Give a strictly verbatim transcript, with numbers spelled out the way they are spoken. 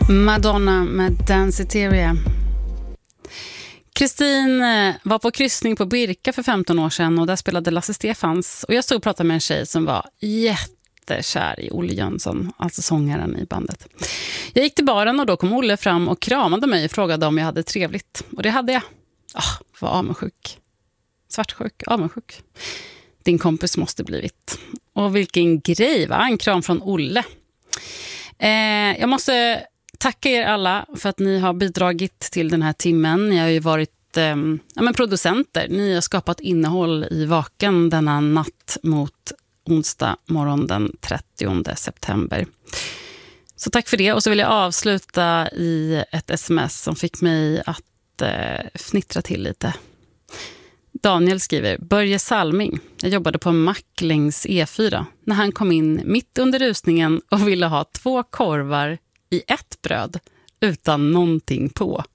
Madonna med Danceteria. Kristin var på kryssning på Birka för femton år sedan och där spelade Lasse Stefans. Och jag stod och pratade med en tjej som var jättekär i Olle Jönsson, alltså sångaren i bandet. Jag gick till baren och då kom Olle fram och kramade mig och frågade om jag hade trevligt. Och det hade jag. Ah, var avundsjuk. Svartsjuk, avundsjuk. Din kompis måste bli vitt. Och vilken grej, va? En kram från Olle. Eh, jag måste tacka er alla för att ni har bidragit till den här timmen. Ni har ju varit eh, ja, men producenter. Ni har skapat innehåll i Vaken denna natt mot onsdag morgon den trettionde september. Så tack för det. Och så vill jag avsluta i ett sms som fick mig att eh, fnittra till lite. Daniel skriver: Börje Salming. Jag jobbade på en mack längs E fyra när han kom in mitt under rusningen och ville ha två korvar i ett bröd utan någonting på.